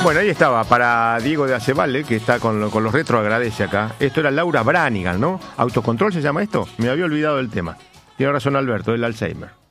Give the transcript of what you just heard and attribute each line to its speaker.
Speaker 1: Bueno, ahí estaba, para Diego de Acevalle, que está con los retro, agradece acá. Esto era Laura Branigan, ¿no? ¿Autocontrol se llama esto? Me había olvidado del tema. Tiene razón Alberto, el Alzheimer.